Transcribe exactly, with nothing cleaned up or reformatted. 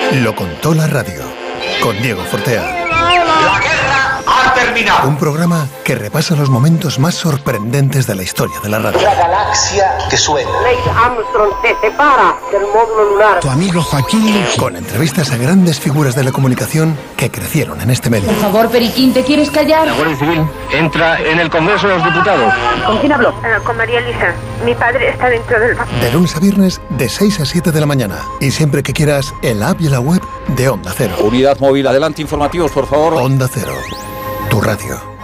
Lo contó la radio, con Diego Fortea. La guerra ha terminado. Un programa que repasa los momentos más sorprendentes de la historia de la radio. Una galaxia que suena. Neil Armstrong se separa del módulo lunar. Tu amigo Joaquín. Con entrevistas a grandes figuras de la comunicación que crecieron en este medio. Por favor, Periquín, ¿te quieres callar? La Guardia Civil entra en el Congreso de los Diputados. ¿Con quién habló? Uh, con María Elisa. Mi padre está dentro del... De lunes a viernes, de seis a siete de la mañana. Y siempre que quieras, en la app y en la web de Onda Cero. Unidad móvil, adelante, informativos, por favor. Onda Cero, tu radio.